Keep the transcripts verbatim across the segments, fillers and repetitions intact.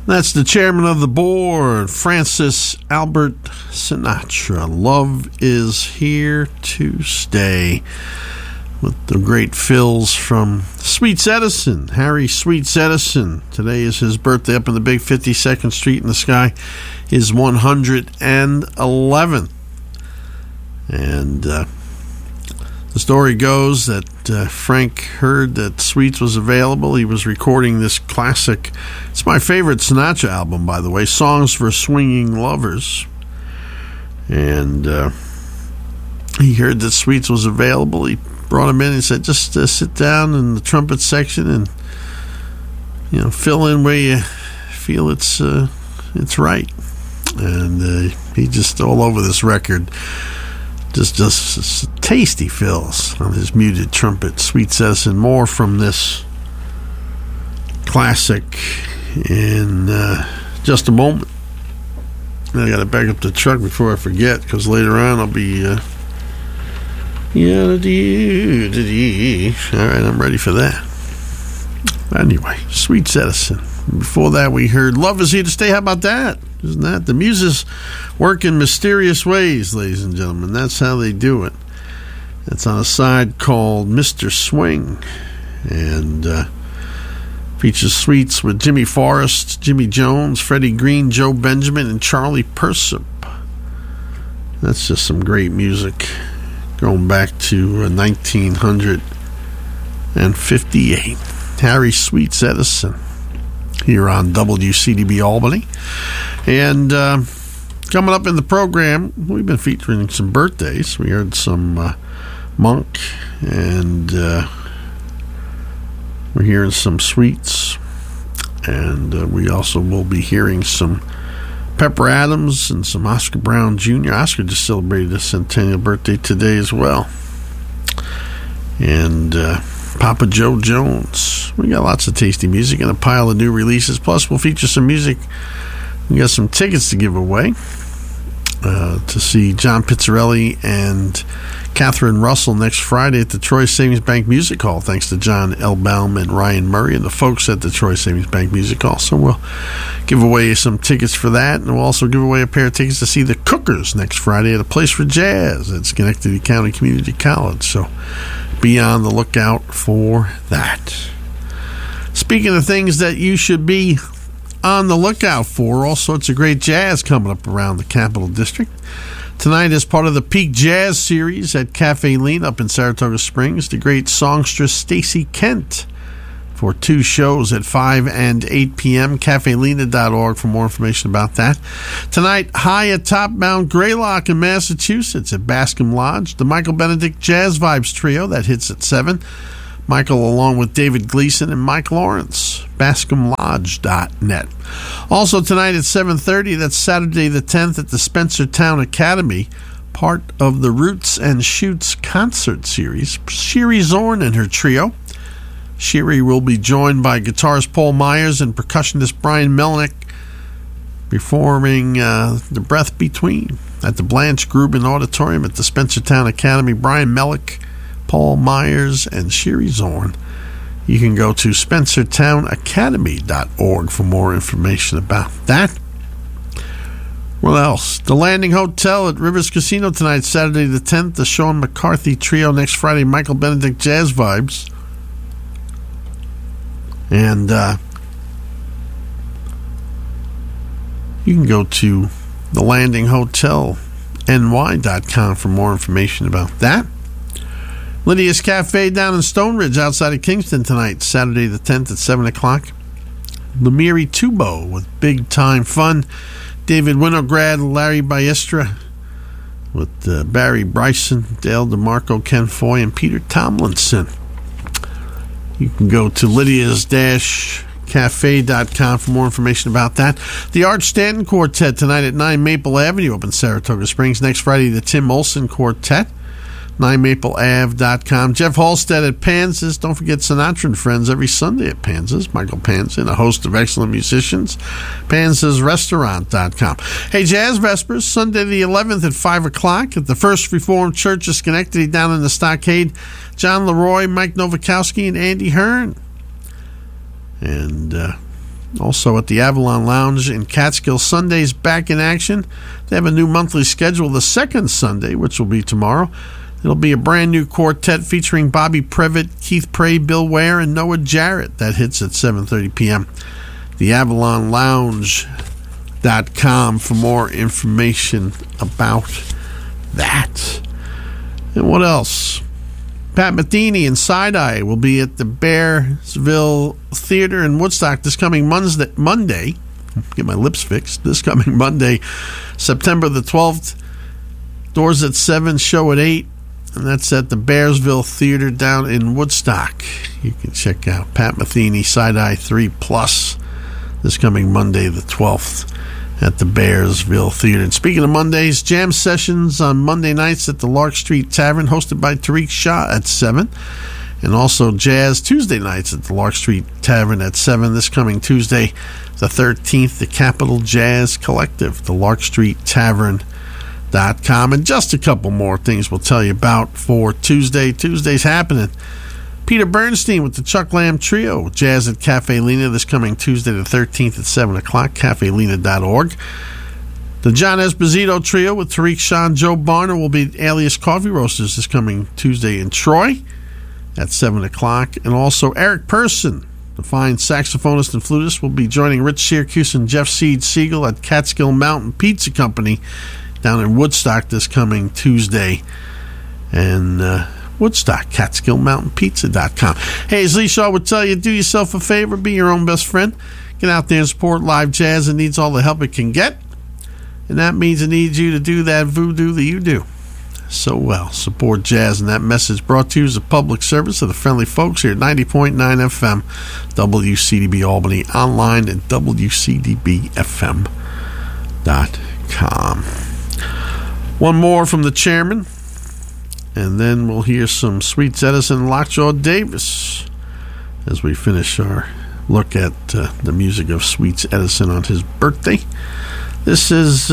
That's the chairman of the board, Francis Albert Sinatra. Love is here to stay. With the great fills from Sweets Edison, Harry Sweets Edison. Today is his birthday up in the big fifty-second Street in the Sky, his one hundred eleventh. And uh, the story goes that uh, Frank heard that Sweets was available. He was recording this classic. It's my favorite Sinatra album, by the way, Songs for Swinging Lovers. And uh, he heard that Sweets was available. He brought him in and said, just uh, sit down in the trumpet section and, you know, fill in where you feel it's uh, it's right. And uh, he just all over this record just just tasty fills on his muted trumpet. Sweets Edison. More from this classic in uh, just a moment. I got to back up the truck before I forget, because later on I'll be uh, yeah, all right, I'm ready for that. Anyway, Sweets Edison. Before that, we heard Love Is Here to Stay. How about that? Isn't that? The muses work in mysterious ways, ladies and gentlemen. That's how they do it. It's on a side called Mister Swing, and uh, features Sweets with Jimmy Forrest, Jimmy Jones, Freddie Green, Joe Benjamin, and Charlie Persip. That's just some great music going back to uh, nineteen fifty-eight. Harry Sweets Edison here on W C D B Albany. And uh, coming up in the program, we've been featuring some birthdays. We heard some uh, Monk, and uh, we're hearing some Sweets. And uh, we also will be hearing some Pepper Adams and some Oscar Brown Junior Oscar just celebrated his centennial birthday today as well. And uh, Papa Joe Jones. We got lots of tasty music and a pile of new releases. Plus, we'll feature some music. We got some tickets to give away uh, to see John Pizzarelli and Catherine Russell next Friday at the Troy Savings Bank Music Hall, thanks to John Elbaum and Ryan Murray and the folks at the Troy Savings Bank Music Hall. So we'll give away some tickets for that, and we'll also give away a pair of tickets to see the Cookers next Friday at A Place for Jazz at Schenectady County Community College. So be on the lookout for that. Speaking of things that you should be on the lookout for, all sorts of great jazz coming up around the Capital District. Tonight, as part of the Peak Jazz Series at Cafe Lean up in Saratoga Springs, the great songstress Stacy Kent for two shows at five and eight p.m. cafe lena dot org for more information about that. Tonight, high atop Mount Greylock in Massachusetts at Bascom Lodge, the Michael Benedict Jazz Vibes Trio that hits at seven. Michael along with David Gleason and Mike Lawrence, bascom lodge dot net. Also tonight at seven thirty, that's Saturday the tenth at the Spencertown Academy, part of the Roots and Shoots concert series. Sherry Zorn and her trio. Sherry will be joined by guitarist Paul Myers and percussionist Brian Melnick, performing uh, The Breath Between at the Blanche Grubin Auditorium at the Spencertown Academy. Brian Melnick, Paul Myers, and Sherry Zorn. You can go to spencertown academy dot org for more information about that. What else? The Landing Hotel at Rivers Casino tonight, Saturday the tenth. The Sean McCarthy Trio next Friday, Michael Benedict Jazz Vibes. And uh, you can go to the landing hotel n y dot com for more information about that. Lydia's Cafe down in Stone Ridge outside of Kingston tonight, Saturday the tenth at seven o'clock. Lemire Tubo with Big Time Fun. David Winograd, Larry Baestra with uh, Barry Bryson, Dale DeMarco, Ken Foy, and Peter Tomlinson. You can go to lydias dash cafe dot com for more information about that. The Art Stanton Quartet tonight at nine Maple Avenue up in Saratoga Springs. Next Friday, the Tim Olson Quartet. nine maple ave dot com. Jeff Halstead at Panzas. Don't forget Sinatra and Friends every Sunday at Panzas. Michael Panza and a host of excellent musicians. panzas restaurant dot com. Hey, Jazz Vespers, Sunday the eleventh at five o'clock at the First Reformed Church of Schenectady down in the Stockade. John Leroy, Mike Novakowski, and Andy Hearn. And uh, Also at the Avalon Lounge in Catskill, Sunday's back in action. They have a new monthly schedule the second Sunday, which will be tomorrow. It'll be a brand new quartet featuring Bobby Previtt, Keith Prey, Bill Ware, and Noah Jarrett. That hits at seven thirty p.m. The Avalon Lounge dot com for more information about that. And what else? Pat Metheny and Side-Eye will be at the Bearsville Theater in Woodstock this coming Monday. Monday, get my lips fixed. This coming Monday, September the twelfth. Doors at seven, show at eight. And that's at the Bearsville Theater down in Woodstock. You can check out Pat Metheny, Side-Eye three Plus this coming Monday the twelfth at the Bearsville Theater. And speaking of Mondays, jam sessions on Monday nights at the Lark Street Tavern, hosted by Tariq Shah at seven. And also jazz Tuesday nights at the Lark Street Tavern at seven. This coming Tuesday, the thirteenth, the Capital Jazz Collective, the Lark Street Tavern dot com. And just a couple more things we'll tell you about for Tuesday. Tuesday's happening. Peter Bernstein with the Chuck Lamb Trio, Jazz at Cafe Lena this coming Tuesday the thirteenth at seven o'clock, cafe lena dot org. The John Esposito Trio with Tariq Shah and Joe Barner will be at Alias Coffee Roasters this coming Tuesday in Troy at seven o'clock. And also Eric Person, the fine saxophonist and flutist, will be joining Rich Syracuse and Jeff Seed Siegel at Catskill Mountain Pizza Company down in Woodstock this coming Tuesday. And uh, Woodstock, Catskill Mountain Pizza dot com. Hey, as Lee Shaw would tell you, do yourself a favor, be your own best friend. Get out there and support live jazz. It needs all the help it can get. And that means it needs you to do that voodoo that you do so well. Support jazz. And that message brought to you as a public service of the friendly folks here at ninety point nine F M, W C D B Albany, online at W C D B F M dot com. One more from the chairman, and then we'll hear some Sweets Edison and Lockjaw Davis as we finish our look at uh, the music of Sweets Edison on his birthday. This is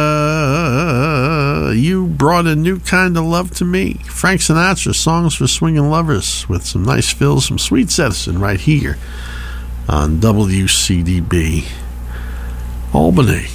uh, You Brought a New Kind of Love to Me. Frank Sinatra, Songs for Swingin' Lovers, with some nice fills from Sweets Edison right here on W C D B Albany.